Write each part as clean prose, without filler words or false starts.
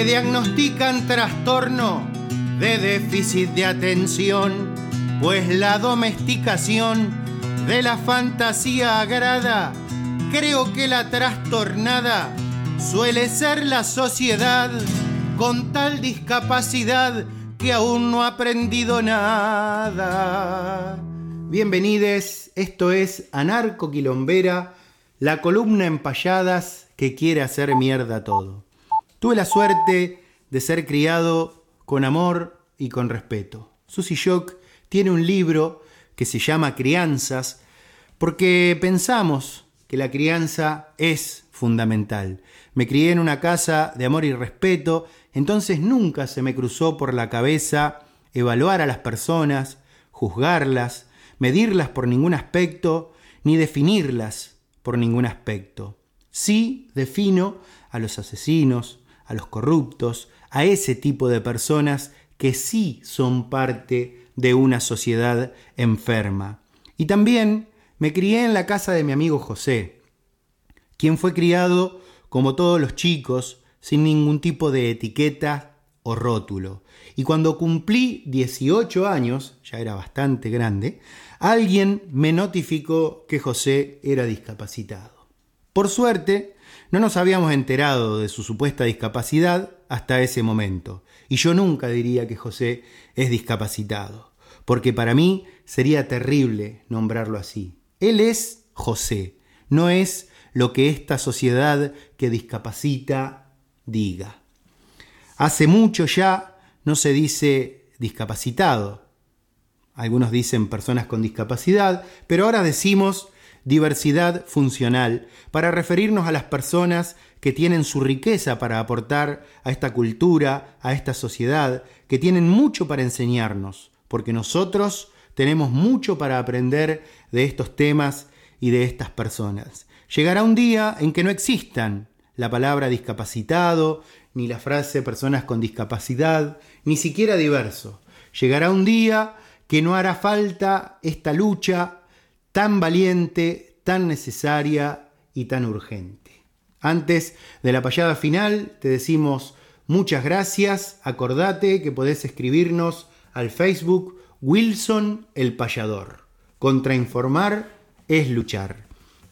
Diagnostican trastorno de déficit de atención, pues la domesticación de la fantasía agrada. Creo que la trastornada suele ser la sociedad con tal discapacidad que aún no ha aprendido nada. Bienvenides, esto es Anarco Quilombera, la columna en payadas que quiere hacer mierda todo. Tuve la suerte de ser criado con amor y con respeto. Susy Shock tiene un libro que se llama Crianzas porque pensamos que la crianza es fundamental. Me crié en una casa de amor y respeto, entonces nunca se me cruzó por la cabeza evaluar a las personas, juzgarlas, medirlas por ningún aspecto, ni definirlas por ningún aspecto. Sí defino a los asesinos, a los corruptos, a ese tipo de personas que sí son parte de una sociedad enferma. Y también me crié en la casa de mi amigo José, quien fue criado como todos los chicos, sin ningún tipo de etiqueta o rótulo. Y cuando cumplí 18 años, ya era bastante grande, alguien me notificó que José era discapacitado. Por suerte, no nos habíamos enterado de su supuesta discapacidad hasta ese momento. Y yo nunca diría que José es discapacitado, porque para mí sería terrible nombrarlo así. Él es José, no es lo que esta sociedad que discapacita diga. Hace mucho ya no se dice discapacitado. Algunos dicen personas con discapacidad, pero ahora decimos diversidad funcional para referirnos a las personas que tienen su riqueza para aportar a esta cultura, a esta sociedad, que tienen mucho para enseñarnos, porque nosotros tenemos mucho para aprender de estos temas y de estas personas. Llegará un día en que no existan la palabra discapacitado, ni la frase personas con discapacidad, ni siquiera diverso. Llegará un día que no hará falta esta lucha tan valiente, tan necesaria y tan urgente. Antes de la payada final te decimos muchas gracias. Acordate que podés escribirnos al Facebook Wilson el Payador. Contrainformar es luchar.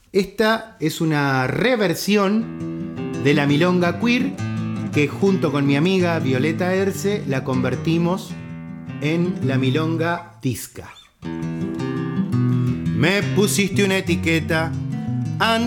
Esta es una reversión de la milonga queer que junto con mi amiga Violeta Erce la convertimos en la milonga disca. Me pusiste una etiqueta